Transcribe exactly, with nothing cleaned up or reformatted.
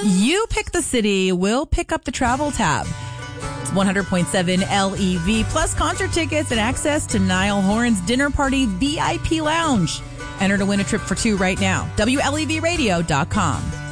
You pick the city, we'll pick up the travel tab. It's one hundred point seven L E V, plus concert tickets and access to Niall Horan's dinner party V I P lounge. Enter to win a trip for two right now. W L E V radio dot com.